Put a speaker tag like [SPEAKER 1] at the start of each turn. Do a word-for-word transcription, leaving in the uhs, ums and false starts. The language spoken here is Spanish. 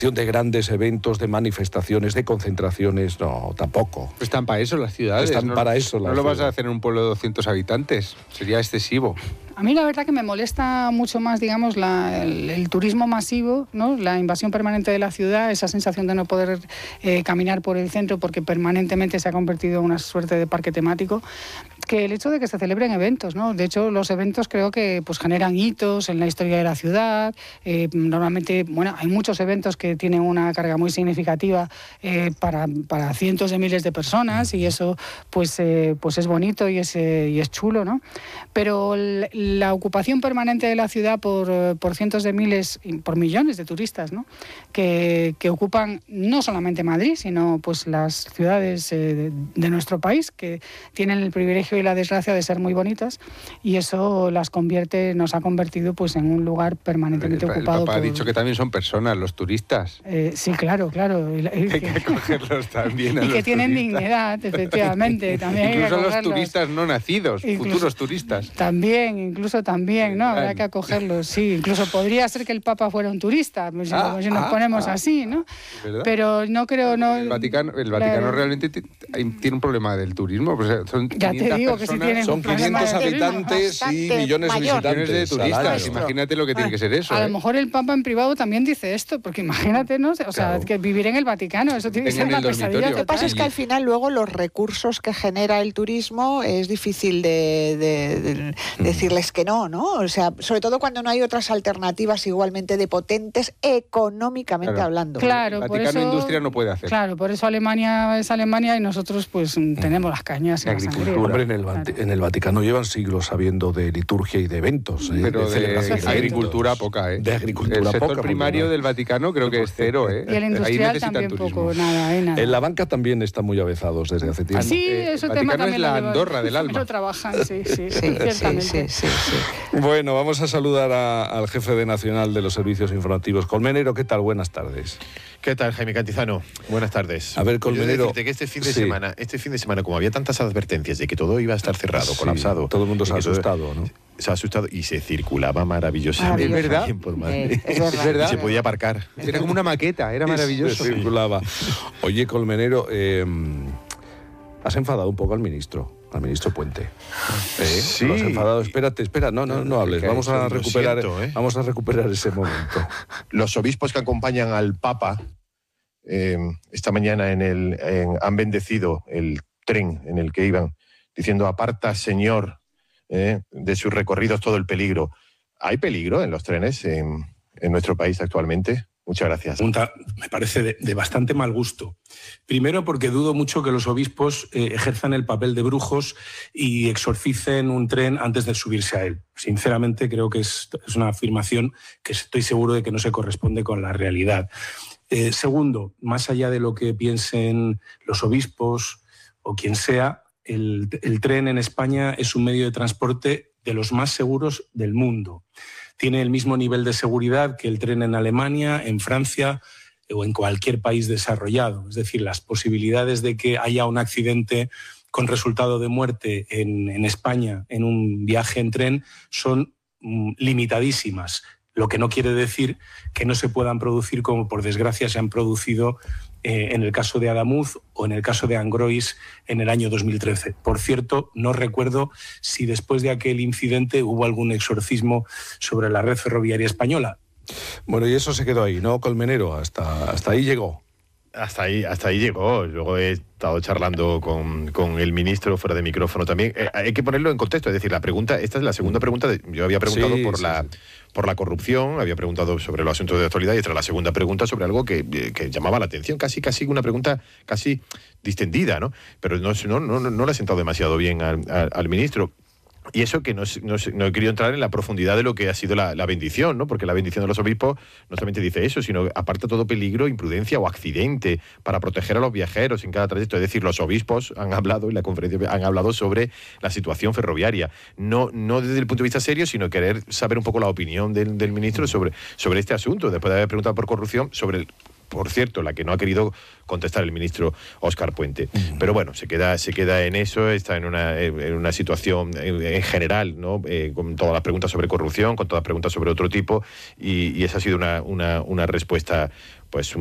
[SPEAKER 1] de grandes eventos, de manifestaciones, de concentraciones, no, tampoco.
[SPEAKER 2] Están para eso las ciudades.
[SPEAKER 1] Están
[SPEAKER 2] no,
[SPEAKER 1] para eso las
[SPEAKER 2] No lo vas a
[SPEAKER 1] ciudades.
[SPEAKER 2] hacer en un pueblo de doscientos habitantes, sería excesivo.
[SPEAKER 3] A mí la verdad que me molesta mucho más, digamos, la, el, el turismo masivo, ¿no? La invasión permanente de la ciudad, esa sensación de no poder eh, caminar por el centro porque permanentemente se ha convertido en una suerte de parque temático, que el hecho de que se celebren eventos, ¿no? De hecho, los eventos creo que pues generan hitos en la historia de la ciudad. Eh, normalmente, bueno, hay muchos eventos que tienen una carga muy significativa eh, para, para cientos de miles de personas y eso pues, eh, pues es bonito y es, eh, y es chulo, ¿no? Pero el, la ocupación permanente de la ciudad por, por cientos de miles, por millones de turistas, ¿no? que, que ocupan no solamente Madrid, sino pues las ciudades eh, de, de nuestro país, que tienen el privilegio y la desgracia de ser muy bonitas, y eso las convierte, nos ha convertido pues en un lugar permanentemente
[SPEAKER 2] el,
[SPEAKER 3] ocupado.
[SPEAKER 2] El Papa
[SPEAKER 3] por...
[SPEAKER 2] ha dicho que también son personas, los turistas.
[SPEAKER 3] Eh, sí, claro, claro. El, el,
[SPEAKER 2] hay que acogerlos también a
[SPEAKER 3] y
[SPEAKER 2] los
[SPEAKER 3] que tienen
[SPEAKER 2] turistas.
[SPEAKER 3] Dignidad, efectivamente. También
[SPEAKER 2] incluso
[SPEAKER 3] hay que
[SPEAKER 2] los turistas no nacidos, incluso, futuros turistas.
[SPEAKER 3] También, incluso también, ¿no? Habrá que acogerlos, sí. Incluso podría ser que el Papa fuera un turista, si, ah, si nos ah, ponemos ah, así, ¿no? ¿Verdad? Pero no creo... No,
[SPEAKER 2] el Vaticano, el Vaticano la, realmente tiene un problema del turismo. Pues son
[SPEAKER 3] ya te digo que si tienen
[SPEAKER 1] son quinientos habitantes y millones de visitantes.
[SPEAKER 2] Millones de turistas. Imagínate lo que tiene que ser eso.
[SPEAKER 3] A
[SPEAKER 2] ¿eh?
[SPEAKER 3] lo mejor el Papa en privado también dice esto, porque imagínate, ¿no? O sea, claro. que vivir en el Vaticano, eso tiene que ser una pesadilla.
[SPEAKER 4] Lo que pasa es que al final luego los recursos que genera el turismo es difícil de, de, de mm. decirles que no, ¿no? O sea, sobre todo cuando no hay otras alternativas igualmente de potentes económicamente
[SPEAKER 2] claro.
[SPEAKER 4] hablando.
[SPEAKER 3] Claro,
[SPEAKER 2] el
[SPEAKER 3] por
[SPEAKER 2] Vaticano
[SPEAKER 3] eso,
[SPEAKER 2] Industria no puede hacer.
[SPEAKER 3] Claro, por eso Alemania es Alemania y nosotros pues tenemos las cañas y la
[SPEAKER 1] sangría. Hombre, en el, claro. en el Vaticano llevan siglos sabiendo de liturgia y de eventos. ¿eh?
[SPEAKER 2] Pero
[SPEAKER 1] de,
[SPEAKER 2] de, de agricultura poca, ¿eh?
[SPEAKER 1] De agricultura
[SPEAKER 2] el sector
[SPEAKER 1] poca,
[SPEAKER 2] primario del Vaticano creo que es cero, ¿eh?
[SPEAKER 3] Y el industrial también poco, nada, ¿eh? Nada.
[SPEAKER 1] En la banca también están muy avezados desde hace tiempo.
[SPEAKER 3] Sí, eh, ese tema también
[SPEAKER 2] es la
[SPEAKER 3] lo
[SPEAKER 2] Andorra del alma.
[SPEAKER 3] Lo trabajan, sí, sí,
[SPEAKER 4] sí,
[SPEAKER 3] ciertamente.
[SPEAKER 4] Sí, sí, sí, sí.
[SPEAKER 1] Bueno, vamos a saludar a, al jefe de Nacional de los Servicios Informativos. Colmenero, ¿qué tal? Buenas tardes.
[SPEAKER 5] ¿Qué tal, Jaime Cantizano? Buenas tardes.
[SPEAKER 1] A ver, Colmenero...
[SPEAKER 5] Yo que este fin de
[SPEAKER 1] sí.
[SPEAKER 5] semana, este fin de semana, como había tantas advertencias de que todo iba a estar cerrado, sí, colapsado...
[SPEAKER 1] todo el mundo se ha asustado,
[SPEAKER 5] todo,
[SPEAKER 1] ¿no?
[SPEAKER 5] Se ha asustado y se circulaba maravillosamente.
[SPEAKER 2] ¿Es verdad?
[SPEAKER 5] Por Madrid.
[SPEAKER 4] Es verdad.
[SPEAKER 2] Es verdad.
[SPEAKER 5] Y se podía aparcar.
[SPEAKER 2] Era como una maqueta, era maravilloso.
[SPEAKER 1] Se circulaba. Oye, Colmenero, eh, ¿has enfadado un poco al ministro? Al ministro Puente. ¿Eh?
[SPEAKER 5] Sí.
[SPEAKER 1] ¿Lo has enfadado? Espérate, espera, no, no, no hables. Vamos a recuperar,
[SPEAKER 5] siento, ¿eh?
[SPEAKER 1] vamos a recuperar ese momento.
[SPEAKER 5] Los obispos que acompañan al Papa eh, esta mañana en el, en, han bendecido el tren en el que iban, diciendo: aparta, Señor, eh, de sus recorridos todo el peligro. ¿Hay peligro en los trenes en, en nuestro país actualmente? Muchas gracias.
[SPEAKER 6] Pregunta, me parece de, de bastante mal gusto. Primero, porque dudo mucho que los obispos eh, ejerzan el papel de brujos y exorcicen un tren antes de subirse a él. Sinceramente, creo que es, es una afirmación que estoy seguro de que no se corresponde con la realidad. Eh, segundo, más allá de lo que piensen los obispos o quien sea, el, el tren en España es un medio de transporte de los más seguros del mundo. Tiene el mismo nivel de seguridad que el tren en Alemania, en Francia o en cualquier país desarrollado. Es decir, las posibilidades de que haya un accidente con resultado de muerte en, en España en un viaje en tren son mm, limitadísimas. Lo que no quiere decir que no se puedan producir, como por desgracia se han producido eh, en el caso de Adamuz o en el caso de Angrois en el año dos mil trece. Por cierto, no recuerdo si después de aquel incidente hubo algún exorcismo sobre la red ferroviaria española.
[SPEAKER 1] Bueno, y eso se quedó ahí, ¿no, Colmenero? Hasta, hasta ahí llegó.
[SPEAKER 5] Hasta ahí, hasta ahí llegó. Luego he estado charlando con, con el ministro fuera de micrófono también. Eh, hay que ponerlo en contexto, es decir, la pregunta, esta es la segunda pregunta. De, yo había preguntado sí, por sí, la sí. por la corrupción, había preguntado sobre los asuntos de actualidad y esta es la segunda pregunta sobre algo que, que llamaba la atención, casi casi una pregunta casi distendida, ¿no? Pero no, no, no, no le ha sentado demasiado bien al, al, al ministro. Y eso que no, no, no he querido entrar en la profundidad de lo que ha sido la, la bendición, ¿no? Porque la bendición de los obispos no solamente dice eso, sino aparta todo peligro, imprudencia o accidente para proteger a los viajeros en cada trayecto. Es decir, los obispos han hablado, en la conferencia han hablado sobre la situación ferroviaria. No, no desde el punto de vista serio, sino querer saber un poco la opinión del, del ministro sobre, sobre este asunto, después de haber preguntado por corrupción, sobre el... Por cierto, la que no ha querido contestar el ministro Óscar Puente. Uh-huh. Pero bueno, se queda, se queda en eso, está en una, en una situación en, en general, ¿no? Eh, con todas las preguntas sobre corrupción, con todas las preguntas sobre otro tipo, y, y esa ha sido una, una, una respuesta pues